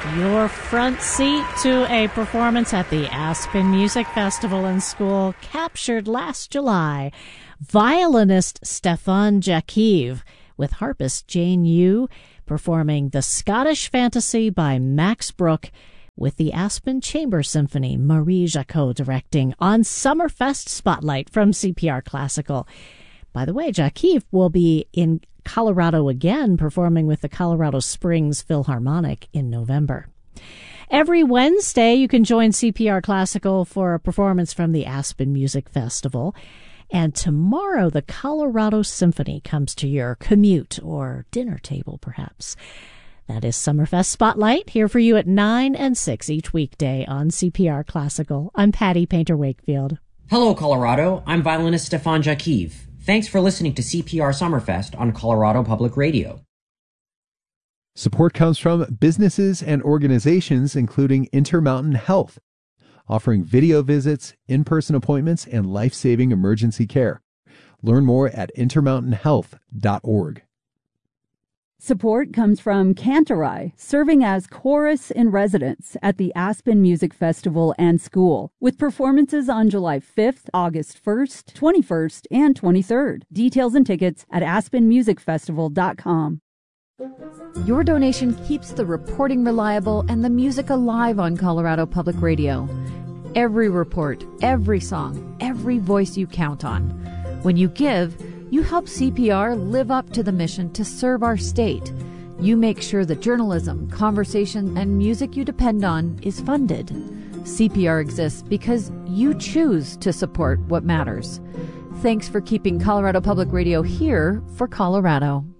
Your front seat to a performance at the Aspen Music Festival and School captured last July. Violinist Stefan Jakiv with harpist Jane Yu performing The Scottish Fantasy by Max Bruch with the Aspen Chamber Symphony, Marie Jacot directing on Summerfest Spotlight from CPR Classical. By the way, Jakiv will be in Colorado again, performing with the Colorado Springs Philharmonic in November. Every Wednesday, you can join CPR Classical for a performance from the Aspen Music Festival. And tomorrow, the Colorado Symphony comes to your commute or dinner table, perhaps. That is Summerfest Spotlight, here for you at 9 and 6 each weekday on CPR Classical. I'm Patty Painter-Wakefield. Hello, Colorado. I'm violinist Stefan Jakiv. Thanks for listening to CPR Summerfest on Colorado Public Radio. Support comes from businesses and organizations including Intermountain Health, offering video visits, in-person appointments, and life-saving emergency care. Learn more at intermountainhealth.org. Support comes from Cantorai, serving as chorus in residence at the Aspen Music Festival and School, with performances on July 5th, August 1st, 21st, and 23rd. Details and tickets at aspenmusicfestival.com. Your donation keeps the reporting reliable and the music alive on Colorado Public Radio. Every report, every song, every voice you count on. When you give, you help CPR live up to the mission to serve our state. You make sure the journalism, conversation, and music you depend on is funded. CPR exists because you choose to support what matters. Thanks for keeping Colorado Public Radio here for Colorado.